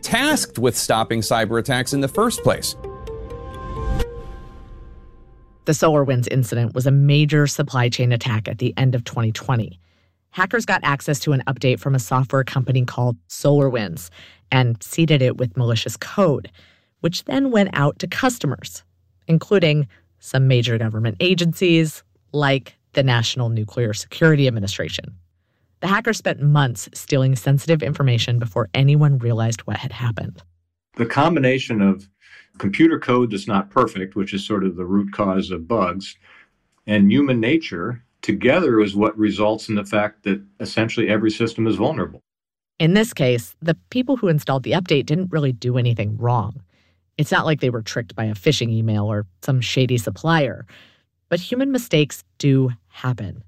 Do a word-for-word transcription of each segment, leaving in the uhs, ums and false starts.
tasked with stopping cyber attacks in the first place. The SolarWinds incident was a major supply chain attack at the end of twenty twenty. Hackers got access to an update from a software company called SolarWinds and seeded it with malicious code, which then went out to customers, including some major government agencies like the National Nuclear Security Administration. The hackers spent months stealing sensitive information before anyone realized what had happened. The combination of computer code that's not perfect, which is sort of the root cause of bugs, and human nature together is what results in the fact that essentially every system is vulnerable. In this case, the people who installed the update didn't really do anything wrong. It's not like they were tricked by a phishing email or some shady supplier. But human mistakes do happen.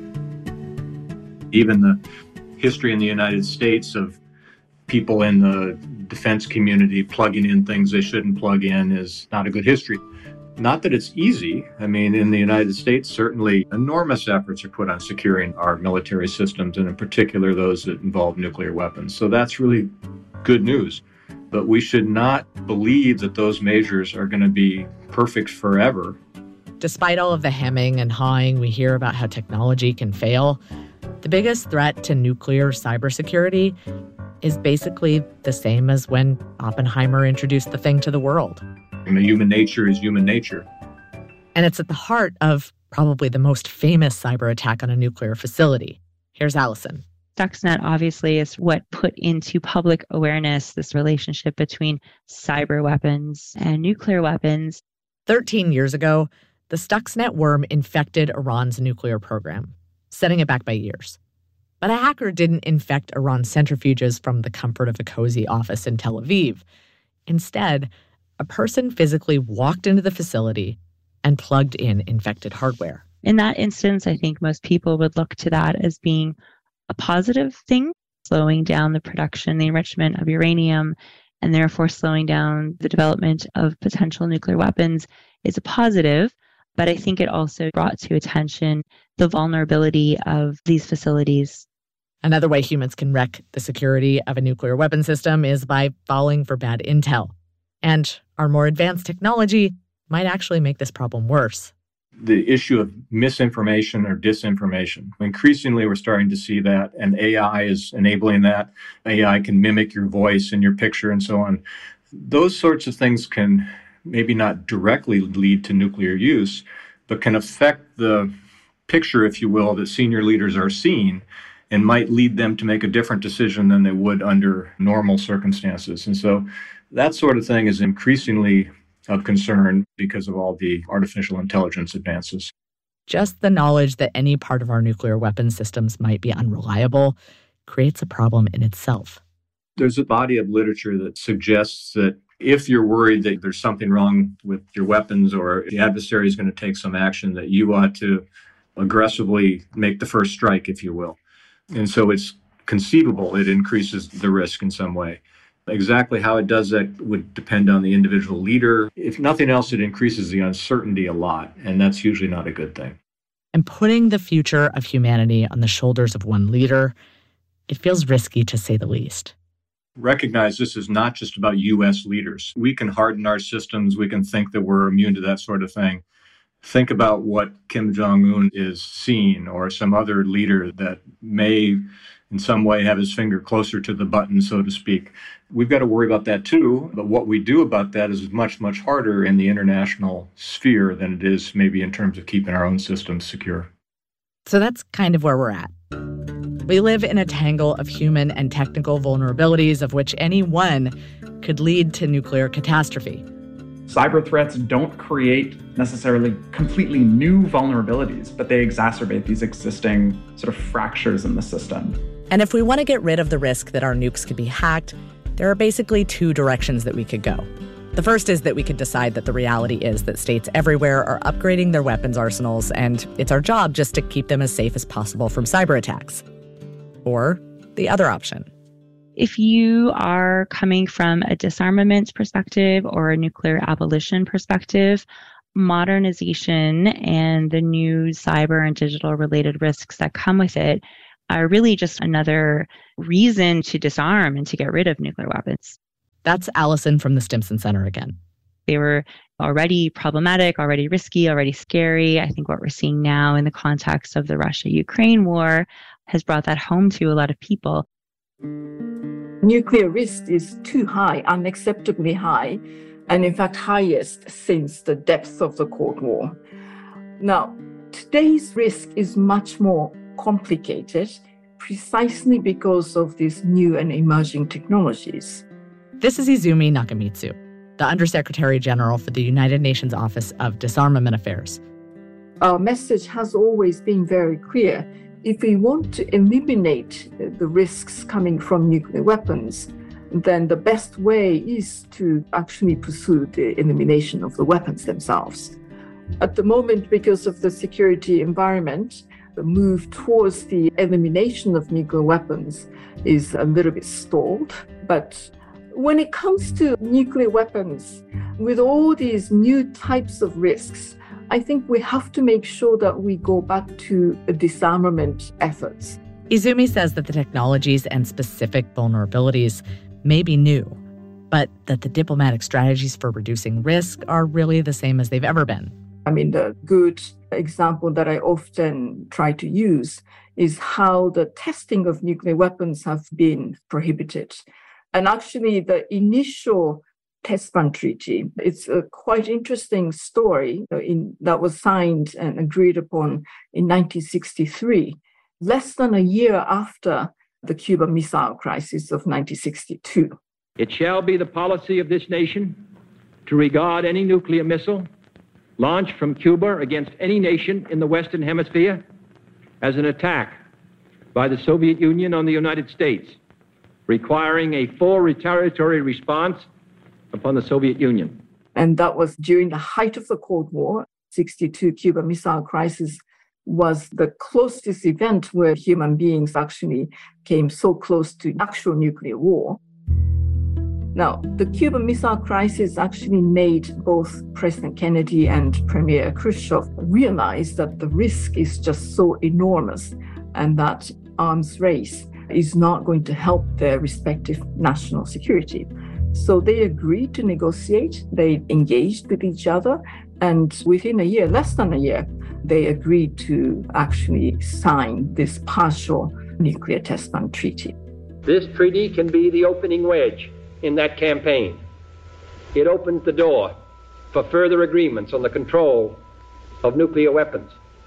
Even the history in the United States of people in the defense community plugging in things they shouldn't plug in is not a good history. Not that it's easy. I mean, in the United States, certainly enormous efforts are put on securing our military systems, and in particular those that involve nuclear weapons. So that's really good news. But we should not believe that those measures are going to be perfect forever. Despite all of the hemming and hawing we hear about how technology can fail, the biggest threat to nuclear cybersecurity is basically the same as when Oppenheimer introduced the thing to the world. I mean, human nature is human nature. And it's at the heart of probably the most famous cyber attack on a nuclear facility. Here's Allison. Stuxnet obviously is what put into public awareness this relationship between cyber weapons and nuclear weapons. Thirteen years ago, the Stuxnet worm infected Iran's nuclear program, setting it back by years. But a hacker didn't infect Iran's centrifuges from the comfort of a cozy office in Tel Aviv. Instead, a person physically walked into the facility and plugged in infected hardware. In that instance, I think most people would look to that as being a positive thing, slowing down the production, the enrichment of uranium, and therefore slowing down the development of potential nuclear weapons is a positive. But I think it also brought to attention the vulnerability of these facilities. Another way humans can wreck the security of a nuclear weapon system is by falling for bad intel. And our more advanced technology might actually make this problem worse. The issue of misinformation or disinformation. Increasingly, we're starting to see that, and A I is enabling that. A I can mimic your voice and your picture and so on. Those sorts of things can maybe not directly lead to nuclear use, but can affect the picture, if you will, that senior leaders are seeing and might lead them to make a different decision than they would under normal circumstances. And so that sort of thing is increasingly of concern because of all the artificial intelligence advances. Just the knowledge that any part of our nuclear weapon systems might be unreliable creates a problem in itself. There's a body of literature that suggests that if you're worried that there's something wrong with your weapons or the adversary is going to take some action, that you ought to aggressively make the first strike, if you will. And so it's conceivable it increases the risk in some way. Exactly how it does that would depend on the individual leader. If nothing else, it increases the uncertainty a lot, and that's usually not a good thing. And putting the future of humanity on the shoulders of one leader, it feels risky to say the least. Recognize this is not just about U S leaders. We can harden our systems. We can think that we're immune to that sort of thing. Think about what Kim Jong-un is seeing, or some other leader that may in some way have his finger closer to the button, so to speak. We've got to worry about that too, but what we do about that is much, much harder in the international sphere than it is maybe in terms of keeping our own systems secure. So that's kind of where we're at. We live in a tangle of human and technical vulnerabilities of which any one could lead to nuclear catastrophe. Cyber threats don't create necessarily completely new vulnerabilities, but they exacerbate these existing sort of fractures in the system. And if we want to get rid of the risk that our nukes could be hacked, there are basically two directions that we could go. The first is that we could decide that the reality is that states everywhere are upgrading their weapons arsenals, and it's our job just to keep them as safe as possible from cyber attacks. Or the other option. If you are coming from a disarmament perspective or a nuclear abolition perspective, modernization and the new cyber and digital related risks that come with it are really just another reason to disarm and to get rid of nuclear weapons. That's Allison from the Stimson Center again. They were already problematic, already risky, already scary. I think what we're seeing now in the context of the Russia-Ukraine war has brought that home to a lot of people. Nuclear risk is too high, unacceptably high, and in fact highest since the depths of the Cold War. Now, today's risk is much more complicated precisely because of these new and emerging technologies. This is Izumi Nakamitsu, the Undersecretary General for the United Nations Office of Disarmament Affairs. Our message has always been very clear. If we want to eliminate the risks coming from nuclear weapons, then the best way is to actually pursue the elimination of the weapons themselves. At the moment, because of the security environment, the move towards the elimination of nuclear weapons is a little bit stalled. But when it comes to nuclear weapons, with all these new types of risks, I think we have to make sure that we go back to disarmament efforts. Izumi says that the technologies and specific vulnerabilities may be new, but that the diplomatic strategies for reducing risk are really the same as they've ever been. I mean, the good example that I often try to use is how the testing of nuclear weapons have been prohibited. And actually, the initial test ban treaty, it's a quite interesting story in, that was signed and agreed upon in nineteen sixty-three, less than a year after the Cuban Missile Crisis of nineteen sixty-two. It shall be the policy of this nation to regard any nuclear missile launched from Cuba against any nation in the Western Hemisphere as an attack by the Soviet Union on the United States, requiring a full retaliatory response upon the Soviet Union. And that was during the height of the Cold War. sixty-two Cuban Missile Crisis was the closest event where human beings actually came so close to actual nuclear war. Now, the Cuban Missile Crisis actually made both President Kennedy and Premier Khrushchev realize that the risk is just so enormous and that arms race is not going to help their respective national security. So they agreed to negotiate, they engaged with each other, and within a year, less than a year, they agreed to actually sign this partial nuclear test ban treaty. This treaty can be the opening wedge in that campaign. It opens the door for further agreements on the control of nuclear weapons.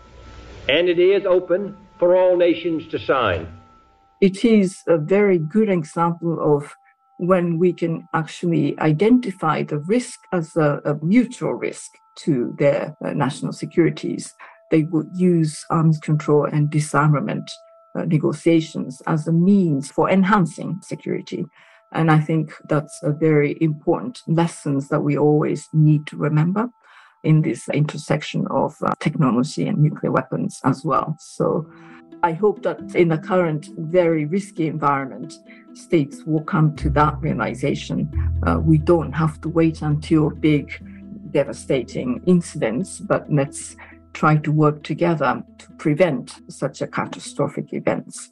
And it is open for all nations to sign. It is a very good example of when we can actually identify the risk as a, a mutual risk to their uh, national securities. They would use arms control and disarmament uh, negotiations as a means for enhancing security. And I think that's a very important lesson that we always need to remember in this intersection of uh, technology and nuclear weapons as well. So I hope that in the current very risky environment, states will come to that realization. Uh, we don't have to wait until big, devastating incidents, but let's try to work together to prevent such a catastrophic events.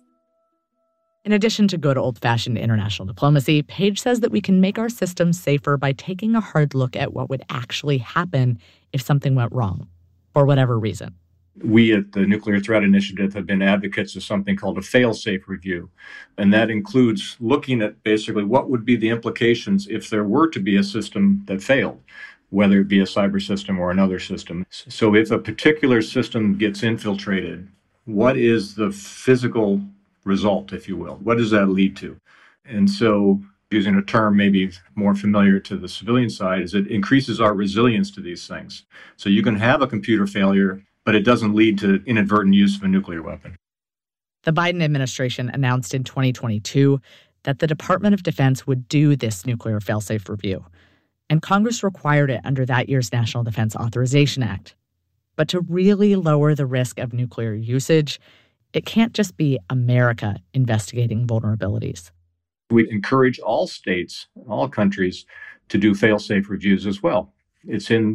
In addition to good old-fashioned international diplomacy, Paige says that we can make our systems safer by taking a hard look at what would actually happen if something went wrong, for whatever reason. We at the Nuclear Threat Initiative have been advocates of something called a fail-safe review. And that includes looking at basically what would be the implications if there were to be a system that failed, whether it be a cyber system or another system. So if a particular system gets infiltrated, what is the physical result, if you will? What does that lead to? And so using a term maybe more familiar to the civilian side is it increases our resilience to these things. So you can have a computer failure, but it doesn't lead to inadvertent use of a nuclear weapon. The Biden administration announced in twenty twenty-two that the Department of Defense would do this nuclear fail-safe review, and Congress required it under that year's National Defense Authorization Act. But to really lower the risk of nuclear usage, it can't just be America investigating vulnerabilities. We encourage all states, all countries, to do fail-safe reviews as well. It's in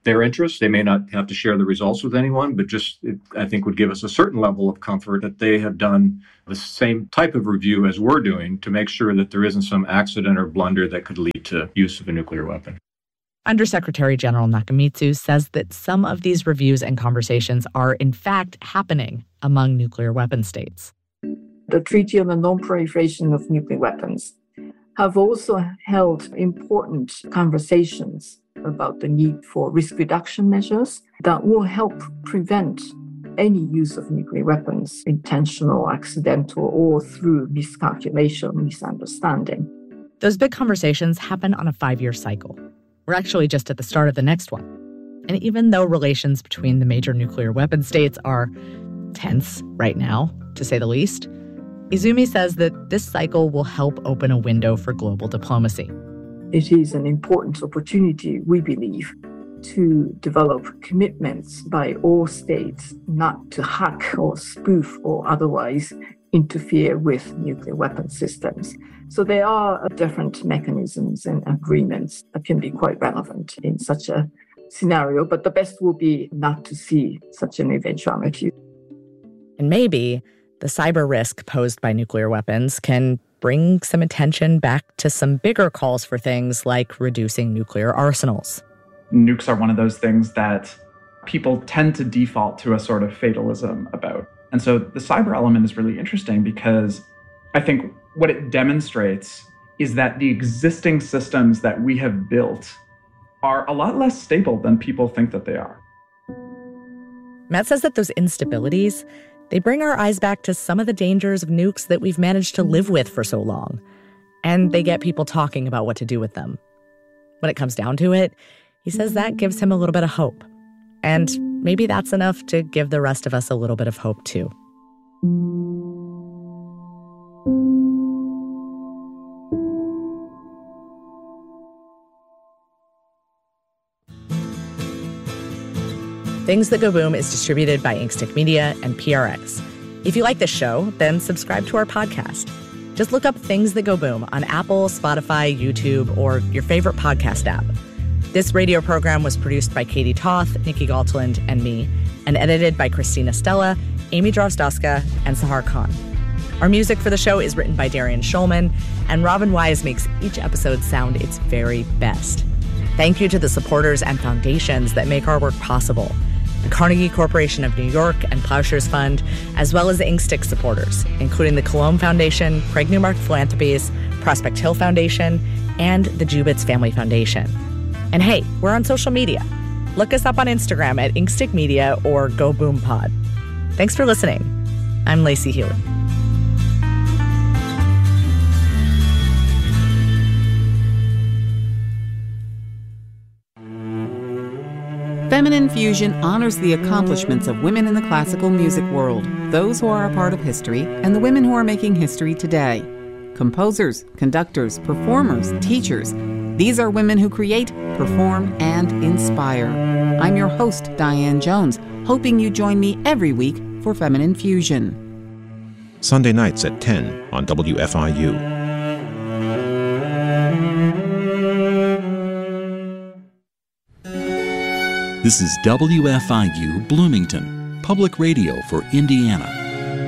their interests. They may not have to share the results with anyone, but just, it, I think, would give us a certain level of comfort that they have done the same type of review as we're doing to make sure that there isn't some accident or blunder that could lead to use of a nuclear weapon. Undersecretary General Nakamitsu says that some of these reviews and conversations are, in fact, happening among nuclear weapon states. The Treaty on the Non-Proliferation of Nuclear Weapons have also held important conversations about the need for risk reduction measures that will help prevent any use of nuclear weapons, intentional, accidental, or through miscalculation, misunderstanding. Those big conversations happen on a five-year cycle. We're actually just at the start of the next one. And even though relations between the major nuclear weapon states are tense right now, to say the least, Izumi says that this cycle will help open a window for global diplomacy. It is an important opportunity, we believe, to develop commitments by all states not to hack or spoof or otherwise interfere with nuclear weapon systems. So there are different mechanisms and agreements that can be quite relevant in such a scenario, but the best will be not to see such an eventuality. And maybe the cyber risk posed by nuclear weapons can bring some attention back to some bigger calls for things like reducing nuclear arsenals. Nukes are one of those things that people tend to default to a sort of fatalism about. And so the cyber element is really interesting because I think what it demonstrates is that the existing systems that we have built are a lot less stable than people think that they are. Matt says that those instabilities, they bring our eyes back to some of the dangers of nukes that we've managed to live with for so long. And they get people talking about what to do with them. When it comes down to it, he says that gives him a little bit of hope. And maybe that's enough to give the rest of us a little bit of hope, too. Things That Go Boom is distributed by Inkstick Media and P R X. If you like this show, then subscribe to our podcast. Just look up Things That Go Boom on Apple, Spotify, YouTube, or your favorite podcast app. This radio program was produced by Katie Toth, Nikki Galtland, and me, and edited by Christina Stella, Amy Drozdowska, and Sahar Khan. Our music for the show is written by Darian Schulman, and Robin Wise makes each episode sound its very best. Thank you to the supporters and foundations that make our work possible. The Carnegie Corporation of New York and Plowshares Fund, as well as the Inkstick supporters, including the Cologne Foundation, Craig Newmark Philanthropies, Prospect Hill Foundation, and the Jubitz Family Foundation. And hey, we're on social media. Look us up on Instagram at Inkstick Media or Go Boom Pod. Thanks for listening. I'm Lacey Healy. Feminine Fusion honors the accomplishments of women in the classical music world, those who are a part of history, and the women who are making history today. Composers, conductors, performers, teachers. These are women who create, perform, and inspire. I'm your host, Diane Jones, hoping you join me every week for Feminine Fusion. Sunday nights at ten on W F I U. This is W F I U Bloomington, public radio for Indiana.